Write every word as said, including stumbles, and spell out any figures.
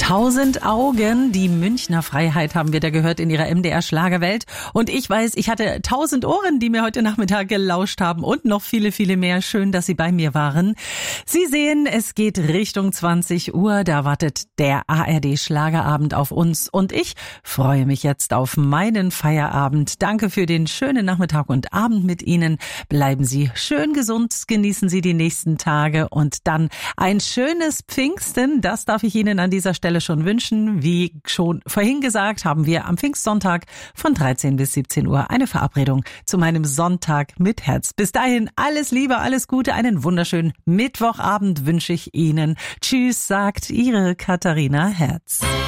Tausend Augen, die Münchner Freiheit haben wir da gehört in ihrer M D R Schlagerwelt. Und ich weiß, ich hatte tausend Ohren, die mir heute Nachmittag gelauscht haben und noch viele, viele mehr. Schön, dass Sie bei mir waren. Sie sehen, es geht Richtung zwanzig Uhr. Da wartet der A R D Schlagerabend auf uns. Und ich freue mich jetzt auf meinen Feierabend. Danke für den schönen Nachmittag und Abend mit Ihnen. Bleiben Sie schön gesund, genießen Sie die nächsten Tage und dann ein schönes Pfingsten. Das darf ich Ihnen an dieser Stelle schon wünschen. Wie schon vorhin gesagt, haben wir am Pfingstsonntag von dreizehn bis siebzehn Uhr eine Verabredung zu meinem Sonntag mit Herz. Bis dahin alles Liebe, alles Gute, einen wunderschönen Mittwochabend wünsche ich Ihnen. Tschüss, sagt Ihre Katharina Herz.